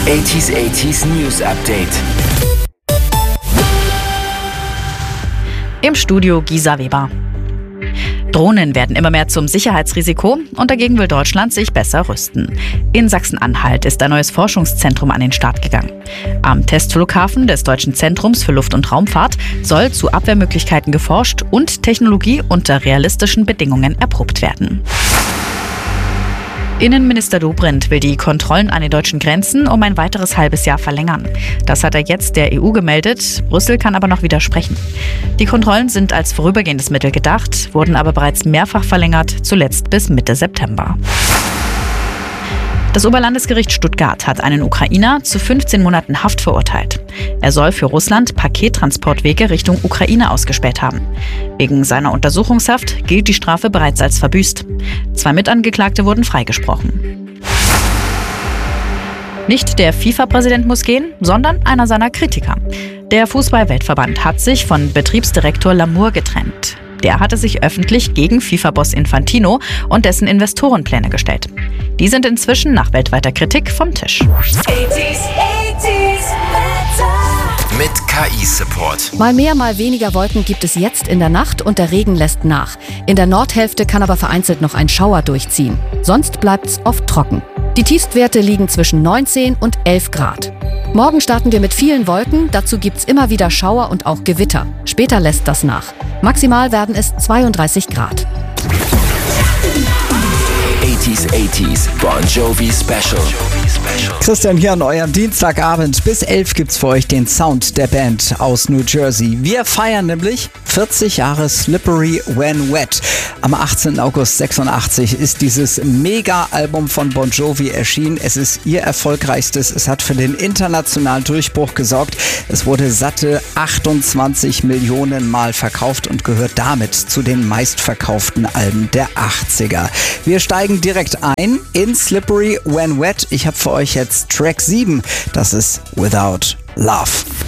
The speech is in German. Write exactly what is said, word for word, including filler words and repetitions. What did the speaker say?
achtziger achtziger News Update. Im Studio Gisa Weber. Drohnen werden immer mehr zum Sicherheitsrisiko und dagegen will Deutschland sich besser rüsten. In Sachsen-Anhalt ist ein neues Forschungszentrum an den Start gegangen. Am Testflughafen des Deutschen Zentrums für Luft- und Raumfahrt soll zu Abwehrmöglichkeiten geforscht und Technologie unter realistischen Bedingungen erprobt werden. Innenminister Dobrindt will die Kontrollen an den deutschen Grenzen um ein weiteres halbes Jahr verlängern. Das hat er jetzt der E U gemeldet. Brüssel kann aber noch widersprechen. Die Kontrollen sind als vorübergehendes Mittel gedacht, wurden aber bereits mehrfach verlängert, zuletzt bis Mitte September. Das Oberlandesgericht Stuttgart hat einen Ukrainer zu fünfzehn Monaten Haft verurteilt. Er soll für Russland Pakettransportwege Richtung Ukraine ausgespäht haben. Wegen seiner Untersuchungshaft gilt die Strafe bereits als verbüßt. Zwei Mitangeklagte wurden freigesprochen. Nicht der FIFA-Präsident muss gehen, sondern einer seiner Kritiker. Der Fußball-Weltverband hat sich von Betriebsdirektor Lamour getrennt. Der hatte sich öffentlich gegen FIFA-Boss Infantino und dessen Investorenpläne gestellt. Die sind inzwischen nach weltweiter Kritik vom Tisch. Mit K I-Support. Mal mehr, mal weniger Wolken gibt es jetzt in der Nacht und der Regen lässt nach. In der Nordhälfte kann aber vereinzelt noch ein Schauer durchziehen. Sonst bleibt's oft trocken. Die Tiefstwerte liegen zwischen neunzehn und elf Grad. Morgen starten wir mit vielen Wolken, dazu gibt's immer wieder Schauer und auch Gewitter. Später lässt das nach. Maximal werden es zweiunddreißig Grad. achtziger achtziger Bon Jovi Special. Christian hier an eurem Dienstagabend. Bis elf gibt's für euch den Sound der Band aus New Jersey. Wir feiern nämlich vierzig Jahre Slippery When Wet. Am achtzehnten August sechsundachtzig ist dieses Mega-Album von Bon Jovi erschienen. Es ist ihr erfolgreichstes. Es hat für den internationalen Durchbruch gesorgt. Es wurde satte achtundzwanzig Millionen Mal verkauft und gehört damit zu den meistverkauften Alben der achtziger. Wir steigen direkt ein in Slippery When Wet. Ich habe für euch jetzt Track sieben. Das ist Without Love.